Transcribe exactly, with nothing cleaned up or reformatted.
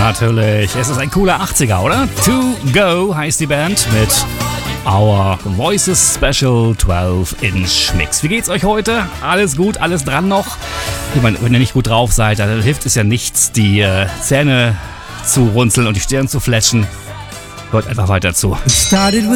Natürlich, es ist ein cooler achtziger, oder? To Go heißt die Band mit Our Voices Special zwölf Inch Mix. Wie geht's euch heute? Alles gut, alles dran noch? Ich meine, wenn ihr nicht gut drauf seid, dann hilft es ja nichts, die äh, Zähne zu runzeln und die Stirn zu fletschen. Hört einfach weiter zu.